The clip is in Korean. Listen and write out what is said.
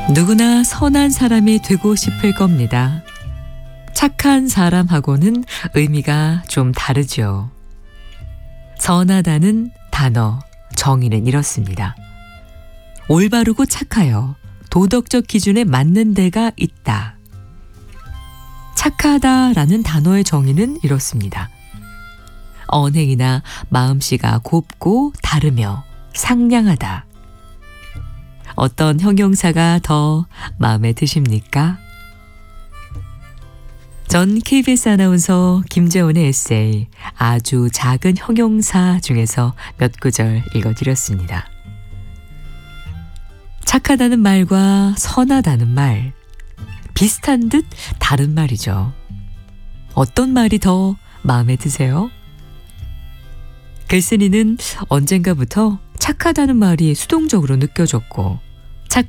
누구나 선한 사람이 되고 싶을 겁니다. 착한 사람하고는 의미가 좀 다르죠. 선하다는 단어, 정의는 이렇습니다. 올바르고 착하여 도덕적 기준에 맞는 데가 있다. 착하다라는 단어의 정의는 이렇습니다. 언행이나 마음씨가 곱고 다르며 상냥하다. 어떤 형용사가 더 마음에 드십니까? 전 KBS 아나운서 김재원의 에세이 아주 작은 형용사 중에서 몇 구절 읽어드렸습니다. 착하다는 말과 선하다는 말, 비슷한 듯 다른 말이죠. 어떤 말이 더 마음에 드세요? 글쓴이는 언젠가부터 착하다는 말이 수동적으로 느껴졌고